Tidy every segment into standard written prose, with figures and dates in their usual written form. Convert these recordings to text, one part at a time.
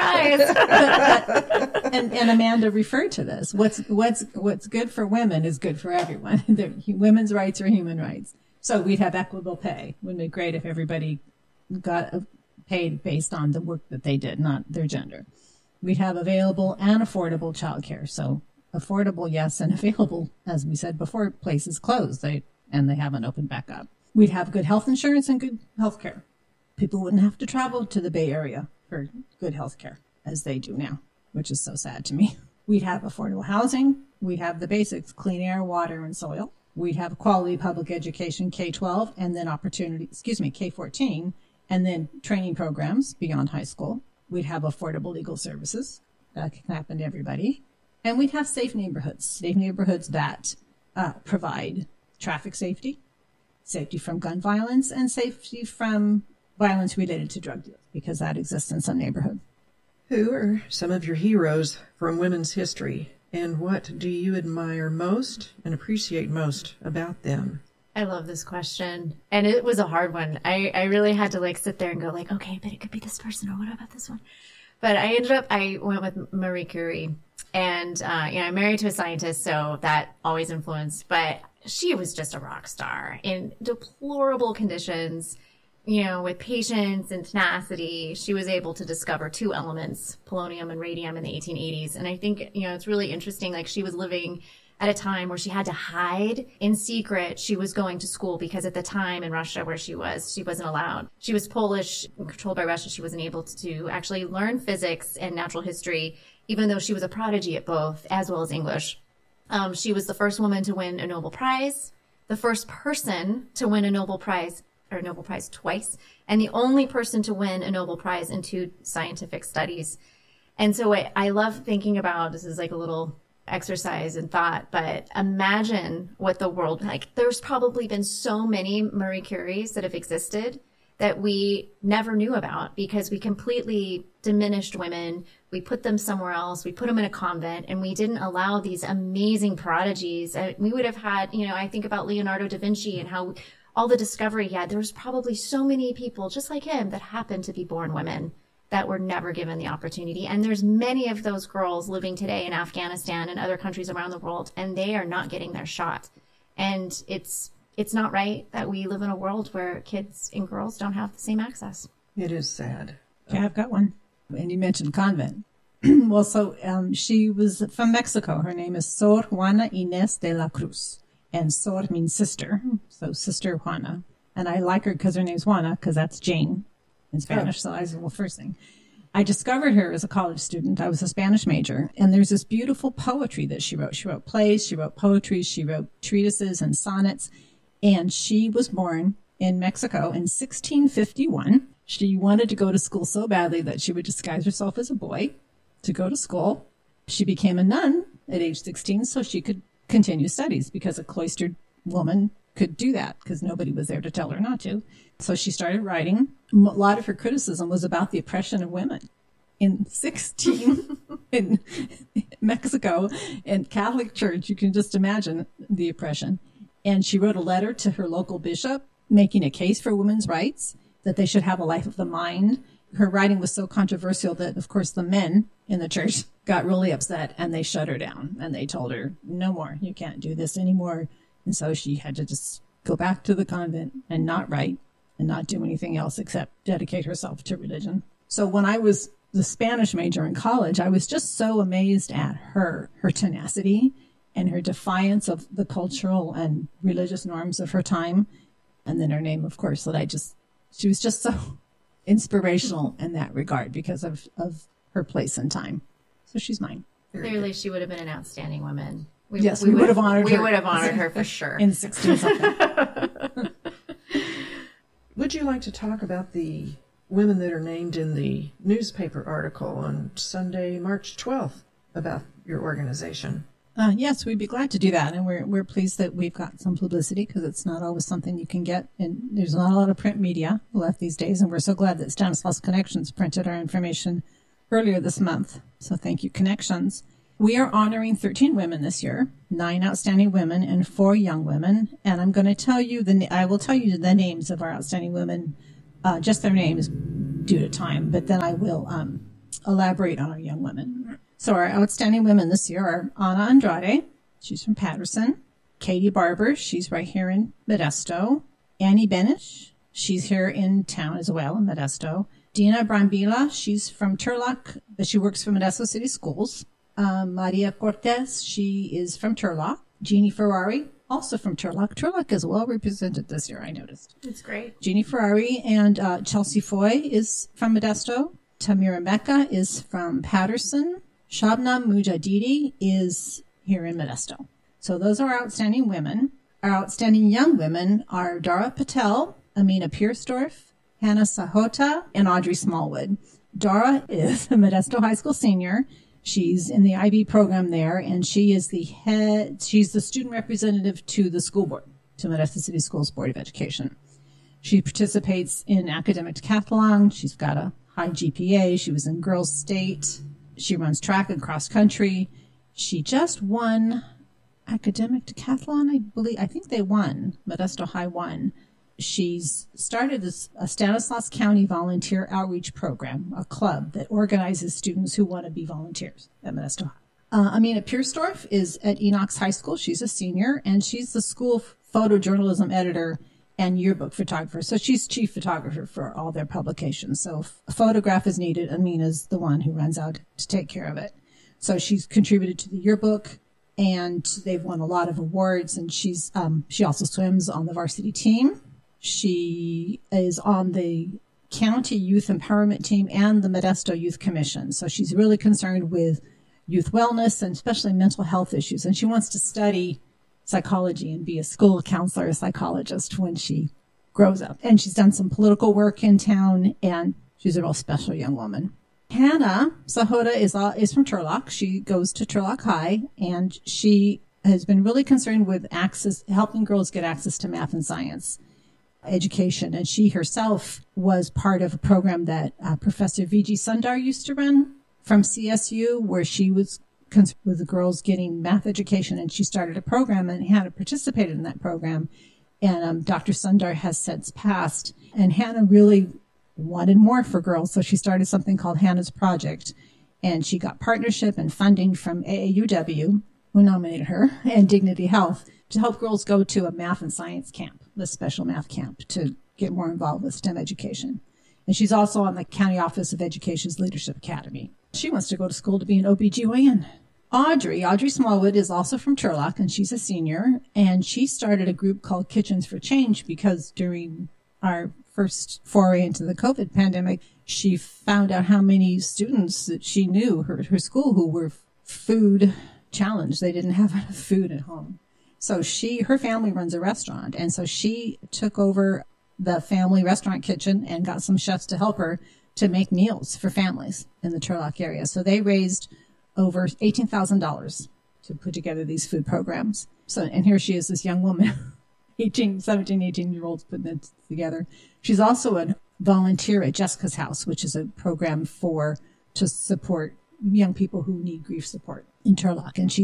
Surprise! and Amanda referred to this. What's good for women is good for everyone. Women's rights are human rights. So we'd have equitable pay. Wouldn't it be great if everybody got paid based on the work that they did, not their gender? We'd have available and affordable childcare. So affordable, yes, and available, as we said before, places closed. They haven't opened back up. We'd have good health insurance and good health care. People wouldn't have to travel to the Bay Area for good health care as they do now, which is so sad to me. We'd have affordable housing. We'd have the basics, clean air, water, and soil. We'd have quality public education, K-12, and then K-14, and then training programs beyond high school. We'd have affordable legal services. That can happen to everybody. And we'd have safe neighborhoods that provide traffic safety, safety from gun violence, and safety from violence related to drug deals, because that exists in some neighborhoods. Who are some of your heroes from women's history, and what do you admire most and appreciate most about them? I love this question. And it was a hard one. I really had to sit there and go okay, but it could be this person, or what about this one? But I went with Marie Curie. And, I'm married to a scientist, so that always influenced. But she was just a rock star in deplorable conditions, with patience and tenacity. She was able to discover two elements, polonium and radium, in the 1880s. And I think, it's really interesting. She was living at a time where she had to hide in secret. She was going to school because at the time in Russia where she wasn't allowed. She was Polish, controlled by Russia. She wasn't able to actually learn physics and natural history, even though she was a prodigy at both, as well as English. She was the first woman to win a Nobel Prize, the first person to win a Nobel Prize twice, and the only person to win a Nobel Prize in 2 scientific studies. And so I love thinking about, this is a little exercise in thought, but imagine what the world, there's probably been so many Marie Curies that have existed that we never knew about because we completely diminished women. We put them somewhere else. We put them in a convent, and we didn't allow these amazing prodigies. We would have had, I think about Leonardo da Vinci and how all the discovery he had. There was probably so many people just like him that happened to be born women that were never given the opportunity. And there's many of those girls living today in Afghanistan and other countries around the world, and they are not getting their shot. And it's not right that we live in a world where kids and girls don't have the same access. It is sad. Yeah, I've got one. And you mentioned convent. Well, so she was from Mexico. Her name is Sor Juana Inés de la Cruz. And Sor means sister. So Sister Juana. And I like her because her name's Juana, because that's Jane in Spanish. So I was, first thing. I discovered her as a college student. I was a Spanish major. And there's this beautiful poetry that she wrote. She wrote plays, she wrote poetry, she wrote treatises and sonnets. And she was born in Mexico in 1651. She wanted to go to school so badly that she would disguise herself as a boy to go to school. She became a nun at age 16 so she could continue studies, because a cloistered woman could do that because nobody was there to tell her not to. So she started writing. A lot of her criticism was about the oppression of women. In in Mexico, in Catholic Church, you can just imagine the oppression. And she wrote a letter to her local bishop making a case for women's rights, that they should have a life of the mind. Her writing was so controversial that, of course, the men in the church got really upset, and they shut her down, and they told her, no more, you can't do this anymore. And so she had to just go back to the convent and not write and not do anything else except dedicate herself to religion. So when I was the Spanish major in college, I was just so amazed at her tenacity and her defiance of the cultural and religious norms of her time. And then her name, of course, she was just so inspirational in that regard because of her place and time. So she's mine. Clearly, she would have been an outstanding woman. We would have honored her. We would have honored her for sure. In 16-something. Would you like to talk about the women that are named in the newspaper article on Sunday, March 12th about your organization? Yes, we'd be glad to do that. And we're pleased that we've got some publicity, because it's not always something you can get. And there's not a lot of print media left these days. And we're so glad that Stanislaus Connections printed our information earlier this month. So thank you, Connections. We are honoring 13 women this year, 9 outstanding women and 4 young women. And I'm going to tell you I will tell you the names of our outstanding women, just their names due to time. But then I will elaborate on our young women. So our outstanding women this year are Ana Andrade. She's from Patterson. Katie Barber. She's right here in Modesto. Annie Benish. She's here in town as well in Modesto. Dina Brambila. She's from Turlock, but she works for Modesto City Schools. Maria Cortez. She is from Turlock. Jeannie Ferrari, also from Turlock. Turlock is well represented this year, I noticed. It's great. Jeannie Ferrari and Chelsea Foy is from Modesto. Tamira Mecca is from Patterson. Shabnam Mujadidi is here in Modesto. So those are our outstanding women. Our outstanding young women are Dara Patel, Amina Piersdorf, Hannah Sahota, and Audrey Smallwood. Dara is a Modesto High School senior. She's in the IB program there, and she's the student representative to the school board, to Modesto City Schools Board of Education. She participates in academic decathlon. She's got a high GPA. She was in Girls State. She runs track and cross country. She just won academic decathlon, I believe. I think they won. Modesto High won. She's started a Stanislaus County volunteer outreach program, a club that organizes students who want to be volunteers at Modesto High. Amina Piersdorf is at Enox High School. She's a senior, and she's the school photojournalism editor and yearbook photographer. So she's chief photographer for all their publications. So if a photograph is needed, Amina's the one who runs out to take care of it. So she's contributed to the yearbook, and they've won a lot of awards, and she also swims on the varsity team. She is on the county youth empowerment team and the Modesto Youth Commission. So she's really concerned with youth wellness and especially mental health issues. And she wants to study psychology and be a school counselor or psychologist when she grows up. And she's done some political work in town, and she's a real special young woman. Hannah Sahota is from Turlock. She goes to Turlock High, and she has been really concerned with helping girls get access to math and science education. And she herself was part of a program that Professor V.G. Sundar used to run from CSU, where she was concerned with the girls getting math education. And she started a program, and Hannah participated in that program. And Dr. Sundar has since passed. And Hannah really wanted more for girls. So she started something called Hannah's Project. And she got partnership and funding from AAUW, who nominated her, and Dignity Health to help girls go to a math and science camp, the special math camp, to get more involved with STEM education. And she's also on the County Office of Education's Leadership Academy. She wants to go to school to be an OBGYN. Audrey Smallwood is also from Turlock, and she's a senior. And she started a group called Kitchens for Change because during our first foray into the COVID pandemic, she found out how many students that she knew, her school, who were food challenged. They didn't have enough food at home. So her family runs a restaurant. And so she took over the family restaurant kitchen and got some chefs to help her to make meals for families in the Turlock area. So they raised over $18,000 to put together these food programs. So, and here she is, this young woman, 18-year-olds putting it together. She's also a volunteer at Jessica's House, which is a program to support young people who need grief support in Turlock. And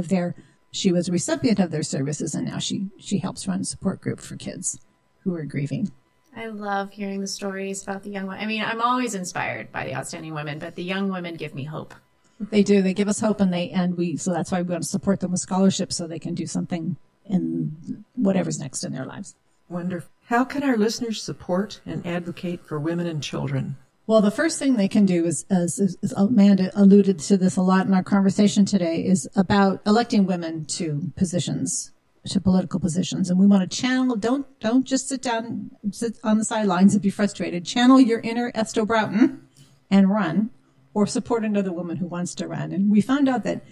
she was a recipient of their services, and now she helps run a support group for kids who are grieving. I love hearing the stories about the young women. I mean, I'm always inspired by the outstanding women, but the young women give me hope. They do. They give us hope, so that's why we want to support them with scholarships so they can do something in whatever's next in their lives. Wonderful. How can our listeners support and advocate for women and children? Well, the first thing they can do is Amanda alluded to this a lot in our conversation today, is about electing women to political positions. And we want to channel, don't just sit on the sidelines and be frustrated. Channel your inner Esto Broughton and run, or support another woman who wants to run. And we found out that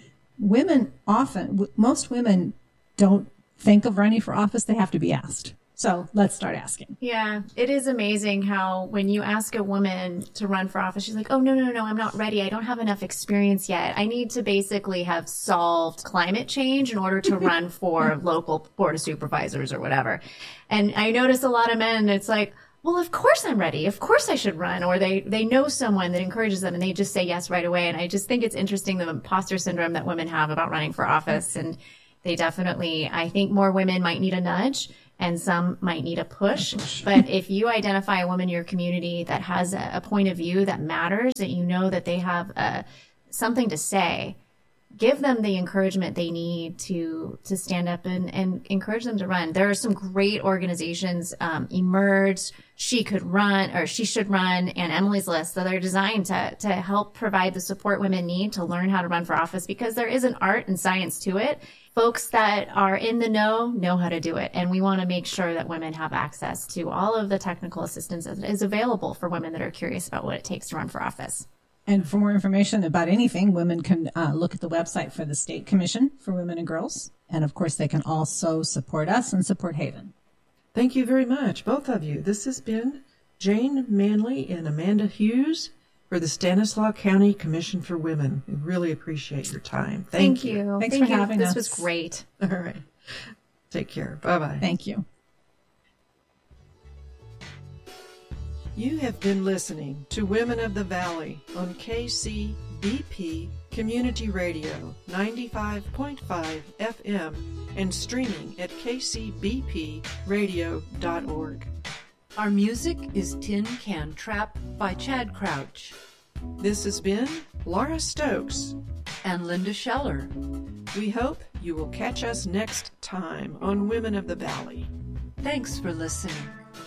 most women don't think of running for office. They have to be asked. So let's start asking. Yeah, it is amazing how when you ask a woman to run for office, she's like, oh, no, I'm not ready. I don't have enough experience yet. I need to basically have solved climate change in order to run for local board of supervisors or whatever. And I notice a lot of men, it's like, well, of course I'm ready. Of course I should run. Or they know someone that encourages them and they just say yes right away. And I just think it's interesting, the imposter syndrome that women have about running for office. And they definitely, I think more women might need a nudge and some might need a push. But if you identify a woman in your community that has a point of view that matters, that you know that they have something to say, give them the encouragement they need to stand up and encourage them to run. There are some great organizations, Emerge, She Should Run, and Emily's List, that are designed to help provide the support women need to learn how to run for office, because there is an art and science to it. Folks that are in the know how to do it. And we want to make sure that women have access to all of the technical assistance that is available for women that are curious about what it takes to run for office. And for more information about anything, women can look at the website for the State Commission for Women and Girls. And of course, they can also support us and support Haven. Thank you very much, both of you. This has been Jane Manley and Amanda Hughes for the Stanislaus County Commission for Women. We really appreciate your time. Thank you. Thanks for having us. This was great. All right. Take care. Bye-bye. Thank you. You have been listening to Women of the Valley on KCBP Community Radio 95.5 FM and streaming at kcbpradio.org. Our music is Tin Can Trap by Chad Crouch. This has been Laura Stokes and Linda Scheller. We hope you will catch us next time on Women of the Valley. Thanks for listening.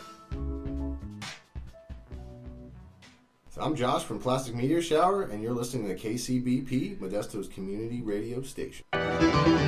I'm Josh from Plastic Meteor Shower, and you're listening to KCBP, Modesto's community radio station.